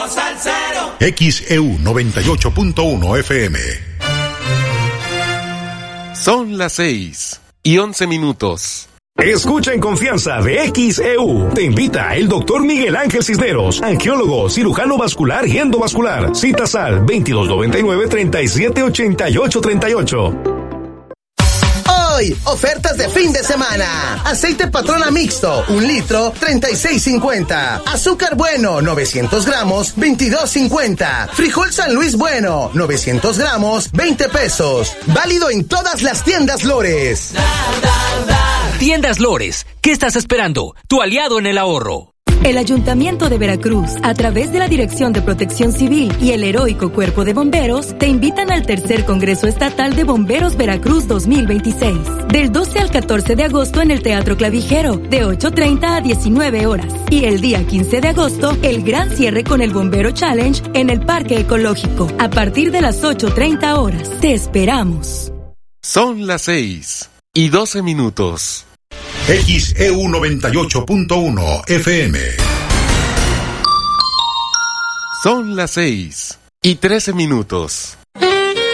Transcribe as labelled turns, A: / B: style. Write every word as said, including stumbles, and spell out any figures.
A: Salsero.
B: X E U noventa y ocho punto uno F M.
C: Son las seis y once minutos.
D: Escucha en confianza de X E U. Te invita el doctor Miguel Ángel Cisneros, angiólogo, cirujano vascular y endovascular. Citas al veintidós noventa y nueve, treinta y siete, ochenta y ocho, treinta y ocho.
E: Hoy, ofertas de fin de semana. Aceite Patrona mixto, un litro, treinta y seis cincuenta. Azúcar bueno, novecientos gramos, veintidós cincuenta. Frijol San Luis bueno, novecientos gramos, veinte pesos. Válido en todas las tiendas Lores.
A: Da, da, da.
F: Tiendas Lores, ¿qué estás esperando? Tu aliado en el ahorro.
G: El Ayuntamiento de Veracruz, a través de la Dirección de Protección Civil y el Heroico Cuerpo de Bomberos, te invitan al tercer Congreso Estatal de Bomberos Veracruz dos mil veintiséis. Del doce al catorce de agosto en el Teatro Clavijero, de ocho treinta a diecinueve horas. Y el día quince de agosto, el gran cierre con el Bombero Challenge en el Parque Ecológico, a partir de las ocho treinta horas. Te esperamos.
C: Son las seis y doce minutos.
B: X E U noventa y ocho punto uno F M.
C: Son las seis y trece minutos.